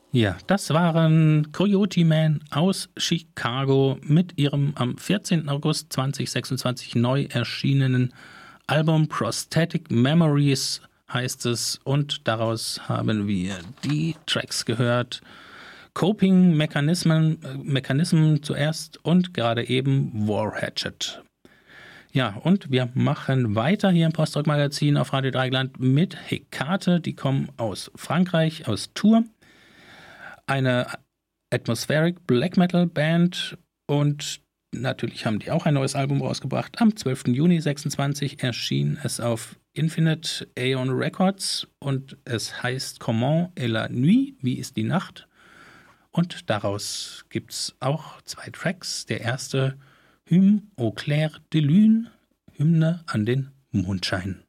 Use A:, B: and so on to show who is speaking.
A: Ja, das waren Coyote Man aus Chicago mit ihrem am 14. August 2026 neu erschienenen Album Prosthetic Memories heißt es, und daraus haben wir die Tracks gehört. Mechanismen zuerst und gerade eben War Hatchet. Ja, und wir machen weiter hier im Postrock-Magazin auf Radio Dreieckland mit Hecate. Die kommen aus Frankreich, aus Tours. Eine Atmospheric Black Metal Band, und natürlich haben die auch ein neues Album rausgebracht. Am 12. Juni 26 erschien es auf Infinite Aeon Records und es heißt Comment est la nuit, wie ist die Nacht? Und daraus gibt es auch 2 Tracks. Der erste, Hymne au clair de lune, Hymne an den Mondschein.